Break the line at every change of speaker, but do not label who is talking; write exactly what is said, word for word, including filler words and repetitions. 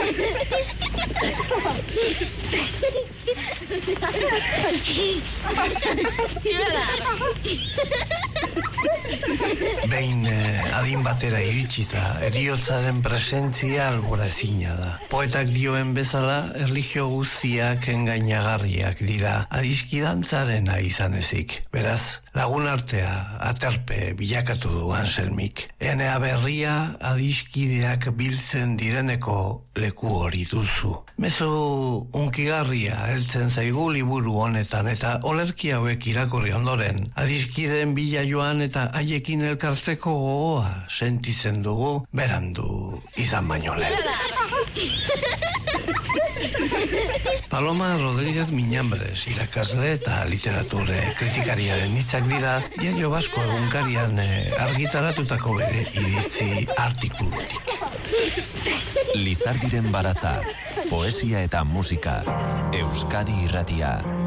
Behin eh, adin batera iritsita, eriotzaren presentzia albora ezina da. Poetak dioen bezala, erlijio guztiak engainagarriak dira, adiskidantzarena izan ezik. Beraz, lagun artea, aterpe bilakatu du Anselmik. Enea berria adiskideak biltzen direneko leku hori duzu. Mezu unkigarria heltzen zaigu liburu honetan eta olerki hauek irakurri ondoren, adiskideen bila joan eta haiekin elkartzeko gogoa sentitzen dugu berandu izan baino lehen. Paloma Rodríguez Miñambres, irakasle eta literature kritikariaren hitzak dira Diario Basko egunkarian eh, argitaratutako bere iritzi artikulutik.
Lizardiren baratza, poesia eta musika, Euskadi Irratia.